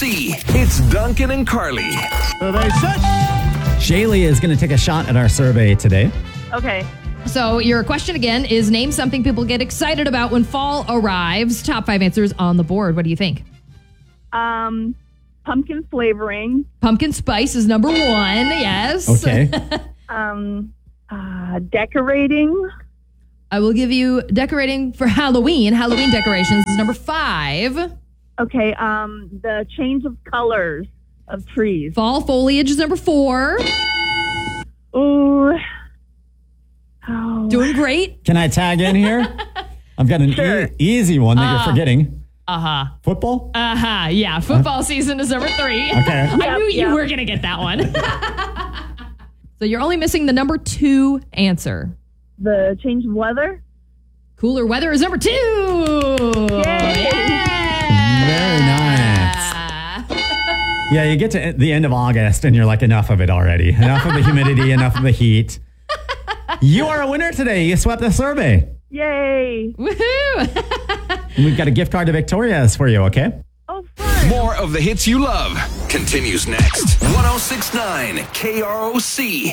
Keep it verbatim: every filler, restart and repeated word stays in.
C. It's Duncan and Carly. So they said. Shaylee is going to take a shot at our survey today. Okay. So your question again is name something people get excited about when fall arrives. Top five answers on the board. What do you think? Um, pumpkin flavoring. Pumpkin spice is number one. Yes. Okay. Um, uh, decorating. I will give you decorating for Halloween. Halloween decorations is number five. Okay. Um, the change of colors of trees. Fall foliage is number four. Ooh. Oh. Doing great. Can I tag in here? I've got an Sure. e- easy one that Uh, you're forgetting. Uh-huh. Football? Uh-huh. Yeah. Football season is number three. Okay. I Yep, knew you yep. were going to get that one. So you're only missing the number two answer. The change of weather. Cooler weather is number two. Yay. Very nice. Yeah, you get to the end of August and you're like, enough of it already. Enough of the humidity, enough of the heat. You are a winner today. You swept the survey. Yay. Woohoo. And we've got a gift card to Victoria's for you, okay? Oh, fun. More of the hits you love continues next. one oh six point nine K R O C.